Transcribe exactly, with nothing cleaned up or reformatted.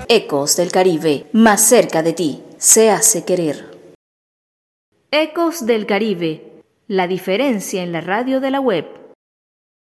Ecos del Caribe, más cerca de ti, se hace querer. Ecos del Caribe, la diferencia en la radio de la web.